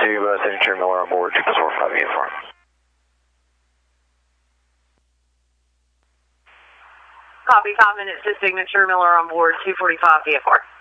to Signature Miller on board 245 VFR. Copy, 5 minutes to Signature Miller on board 245 VFR.